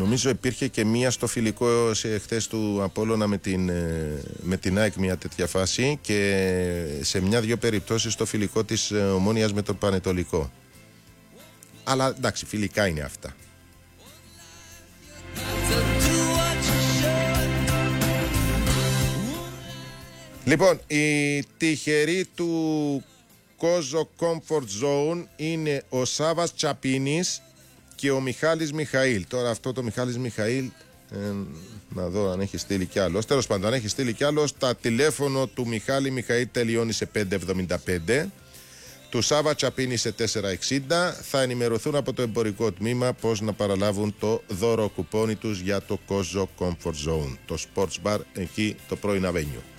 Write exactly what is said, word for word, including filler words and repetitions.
νομίζω υπήρχε και μία στο φιλικό χθες του Απόλλωνα με την, με την ΑΕΚ, μια τέτοια φάση, και σε μια-δυο περιπτώσεις στο φιλικό της Ομόνοιας με τον Πανετολικό. Αλλά εντάξει, φιλικά είναι αυτά. Λοιπόν, η τυχερή του Κόζο Comfort Zone είναι ο Σάβας Τσαπίνης και ο Μιχάλης Μιχαήλ. Τώρα αυτό το Μιχάλης Μιχαήλ, ε, να δω αν έχει στείλει κι άλλος. Τέλος πάντων, αν έχει στείλει κι άλλος, τα τηλέφωνο του Μιχάλη Μιχαήλ τελειώνει σε πέντε εβδομήντα πέντε, του Σάβα Τσαπίνη σε τέσσερα εξήντα. Θα ενημερωθούν από το εμπορικό τμήμα πώς να παραλάβουν το δώρο κουπόνι τους για το Κόζο Comfort Zone, το sports bar εκεί το πρώην Αβένιο.